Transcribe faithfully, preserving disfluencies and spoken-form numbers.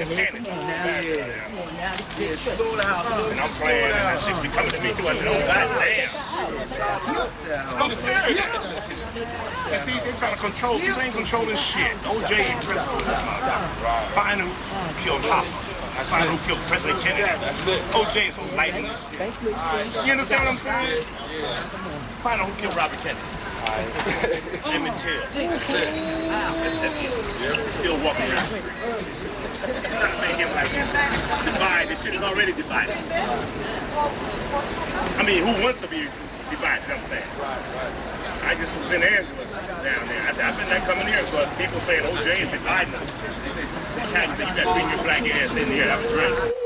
mechanics. Come on now. Yeah. Come on now. This big trip. Slow down. And I'm playing, and that shit be coming to me too. I said, oh, god damn. I'm serious. And see, they trying to control, people ain't controlling shit. O J Driscoll in this motherfucker. Find who killed Hoffa. Find who killed President Kennedy. That's it. O J is so light in this shit. You understand what I'm saying? Find out who killed Robert Kennedy. Emmett Till. That's it. That's it. He's still walking around. Trying to make him like divide. This shit is already divided. I mean, who wants to be divided? You know what I'm saying? I just was in Angela down there. I said, I've been there coming here because people saying O J is dividing us. They say, you got to bring your black ass in here. That was right.